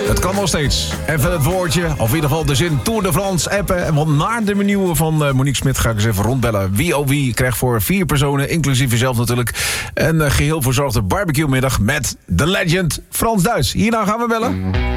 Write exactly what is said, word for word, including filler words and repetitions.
Het kan nog steeds. Even het woordje, of in ieder geval de zin Tour de France appen. Want na de menu van uh, Monique Smit ga ik eens even rondbellen. Wie oh wie krijgt voor vier personen, inclusief jezelf natuurlijk, een uh, geheel verzorgde barbecue middag met de legend Frans Duits. Hierna gaan we bellen.